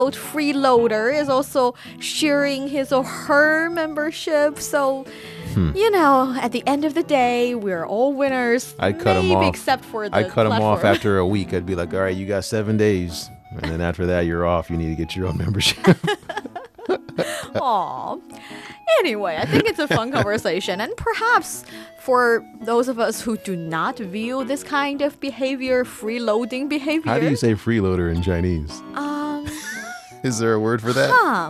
freeloader is also sharing his or her membership. So, at the end of the day, we're all winners. I'd cut him off. Except for the I'd cut him off platform. after a week. I'd be like, all right, you got 7 days. And then after that, you're off. You need to get your own membership. Aw. Anyway, I think it's a fun conversation. And perhaps for those of us who do not view this kind of behavior, freeloading behavior. How do you say freeloader in Chinese? Is there a word for that?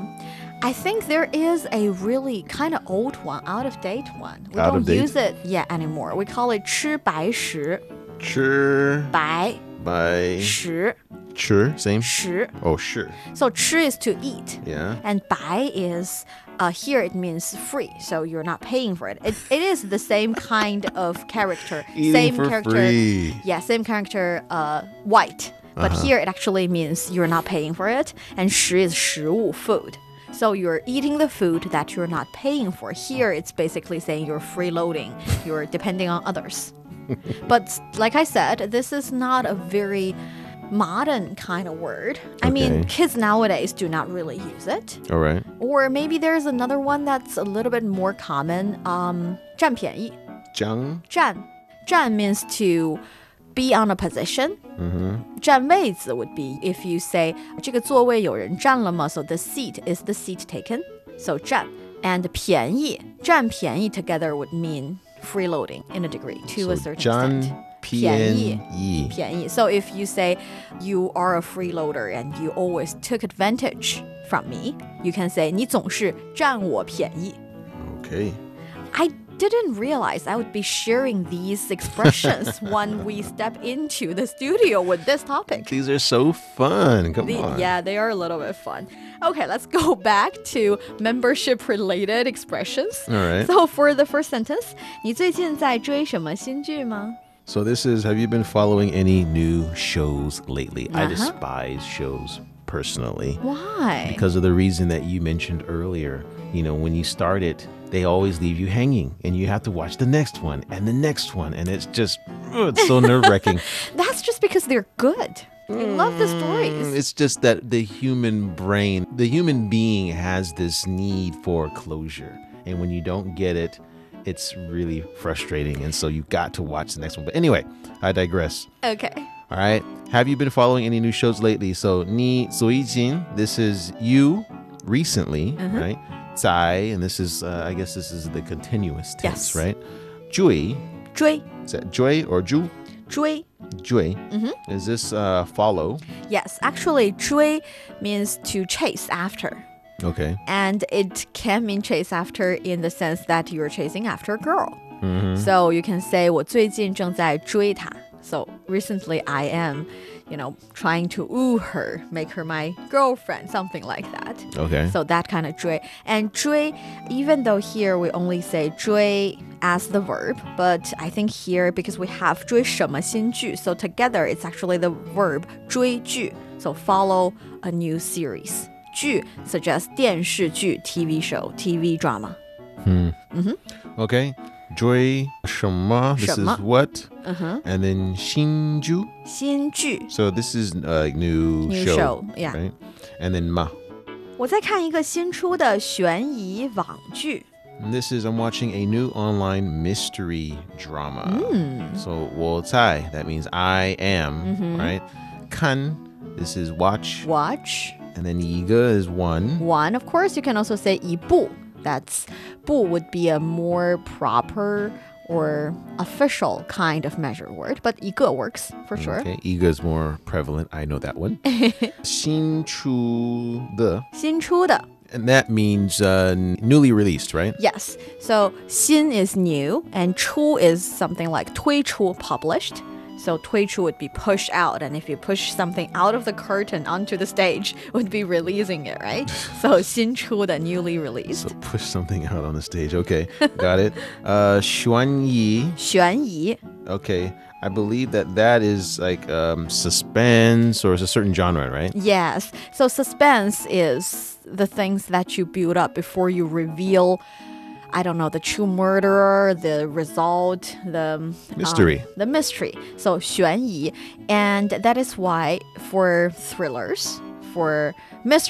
I think there is a really kind of old one, out-of-date one. We Out don't of date? use it yet anymore. We call it 吃白食. 吃白 by 食 same? 食. Oh, sure. So 吃 is to eat. Yeah. And 白 is, here it means free. So you're not paying for it. It is the same kind of character. Eating same for character. free. Yeah, same character, white. But here it actually means you're not paying for it. And 食 is 食物, food. So you're eating the food that you're not paying for. Here it's basically saying you're freeloading. You're depending on others. But like I said, this is not a very modern kind of word. I mean, Okay. kids nowadays do not really use it. All right. Or maybe there's another one that's a little bit more common. 占便宜. 江占means to be on a position. 占位子 would be if you say 这个座位有人占了吗? So the seat is the seat taken. So 占 and 便宜 占便宜 together would mean freeloading in a degree to a certain extent. 便宜. So if you say you are a freeloader and you always took advantage from me, you can say 你总是占我便宜. Okay. I didn't realize I would be sharing these expressions when we step into the studio with this topic. These are so fun. Come on. Yeah, they are a little bit fun. Okay, let's go back to membership-related expressions. All right. So for the first sentence, 你最近在追什么新剧吗? So this is, have you been following any new shows lately? I despise shows personally. Why? Because of the reason that you mentioned earlier. You know, when you start it, they always leave you hanging and you have to watch the next one and the next one. And it's just, it's so nerve-wracking. That's just because they're good. I love the stories. It's just that the human brain, the human being has this need for closure. And when you don't get it, it's really frustrating. And so you've got to watch the next one. But anyway, I digress. Okay. All right. Have you been following any new shows lately? So, 你最近, this is you recently, right? 在, and this is, I guess this is the continuous tense, Yes. right? 追, 追 is that 追 or 追? 追追. Is this follow? Yes, actually, 追 means to chase after. Okay. And it can mean chase after in the sense that you're chasing after a girl. So you can say 我最近正在追她. So recently I am, trying to woo her, make her my girlfriend, something like that. Okay. So that kind of 追. And 追, even though here we only say 追 as the verb, but I think here because we have 追什么新剧, so together it's actually the verb 追剧. So follow a new series. 剧 suggests 电视剧, TV show, TV drama. Okay. 追什么? This 什么? is what? And then 新剧. 新剧 So this is a new show, yeah. Right? And then 嘛. 我在看一个新出的悬疑网剧. And this is, I'm watching a new online mystery drama. So 我在, that means I am, right? 看, this is watch. Watch. And then 一个 is one. One, of course, you can also say 一部. That's 部 would be a more proper or official kind of measure word, but 一个 works for sure. Okay, 一个 is more prevalent. I know that one. 新出的. 新出的 And that means newly released, right? Yes. So 新 is new and 出 is something like 推出, published. So 推出 would be push out, and if you push something out of the curtain onto the stage, would be releasing it, right? So 新出的 newly released. So push something out on the stage. Okay, got it. 悬疑. 悬疑 Okay, I believe that is like suspense or it's a certain genre, right? Yes. So suspense is the things that you build up before you reveal, I don't know, the true murderer, the result, the Mystery. The mystery. So 悬疑. And that is why for thrillers, for Mr.